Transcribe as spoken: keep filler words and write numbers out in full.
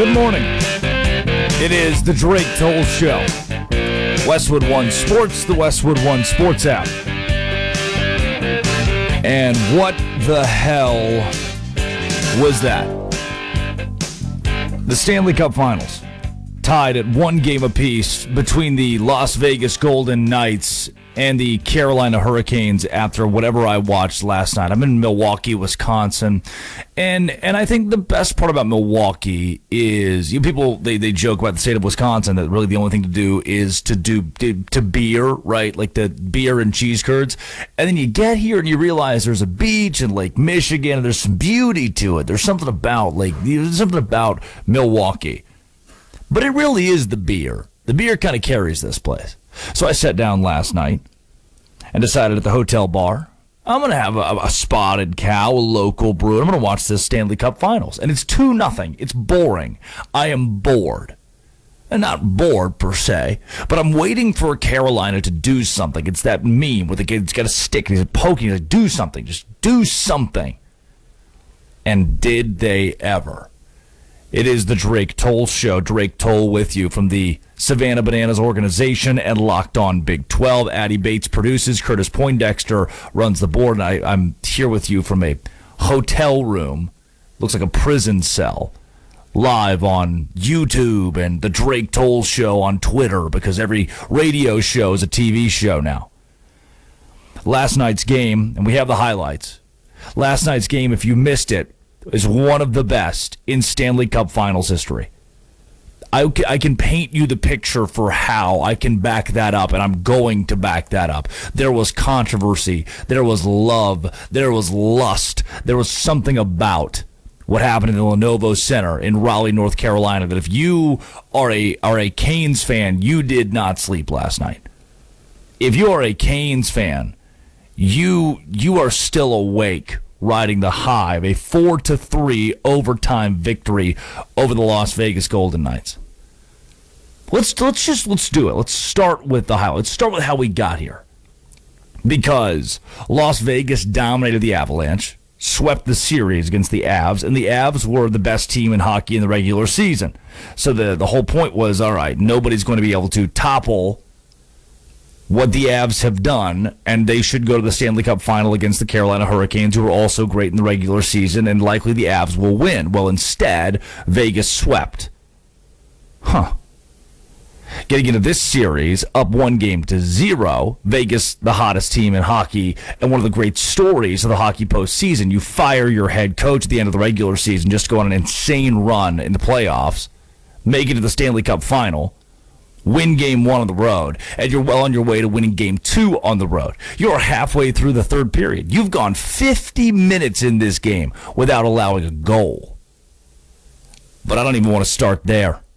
Good morning. It is the Drake Toll Show. Westwood One Sports, the Westwood One Sports app. And what the hell was that? The Stanley Cup Finals, tied at one game apiece between the Las Vegas Golden Knights and the Carolina Hurricanes after whatever I watched last night. I'm in Milwaukee, Wisconsin, and and I think the best part about Milwaukee is, you know, people, they, they joke about the state of Wisconsin that really the only thing to do is to do to, to beer, right? Like the beer and cheese curds. And then you get here and you realize there's a beach in Lake Michigan and there's some beauty to it. There's something about like there's something about Milwaukee. But it really is the beer. The beer kind of carries this place. So I sat down last night and decided at the hotel bar, I'm going to have a, a spotted cow, a local brew. I'm going to watch this Stanley Cup Finals. And it's two nothing. It's boring. I am bored. And not bored per se, but I'm waiting for Carolina to do something. It's that meme where the kid's got a stick and he's poking. He's like, do something. Just do something. And did they ever? It is the Drake Toll Show. Drake Toll with you from the Savannah Bananas organization and Locked On Big twelve. Addie Bates produces. Curtis Poindexter runs the board. And I, I'm here with you from a hotel room. Looks like a prison cell. Live on YouTube and the Drake Toll Show on Twitter, because every radio show is a T V show now. Last night's game, and we have the highlights. Last night's game, if you missed it, is one of the best in Stanley Cup Finals history. I, I can paint you the picture for how I can back that up, and I'm going to back that up. There was controversy. There was love. There was lust. There was something about what happened in the Lenovo Center in Raleigh, North Carolina, that if you are a, are a Canes fan, you did not sleep last night. If you are a Canes fan, you you are still awake, riding the high of a four to three overtime victory over the Las Vegas Golden Knights. Let's let's just let's do it. Let's start with the highlights. Let's start with how we got here. Because Las Vegas dominated the Avalanche, swept the series against the Avs, and the Avs were the best team in hockey in the regular season. So the, the whole point was, all right, nobody's going to be able to topple what the Avs have done, and they should go to the Stanley Cup Final against the Carolina Hurricanes, who are also great in the regular season, and likely the Avs will win. Well, instead, Vegas swept. Huh. Getting into this series, up one game to zero, Vegas, the hottest team in hockey, and one of the great stories of the hockey postseason. You fire your head coach at the end of the regular season, just go on an insane run in the playoffs, make it to the Stanley Cup Final, win game one on the road, and you're well on your way to winning game two on the road. You're halfway through the third period. You've gone fifty minutes in this game without allowing a goal. But I don't even want to start there.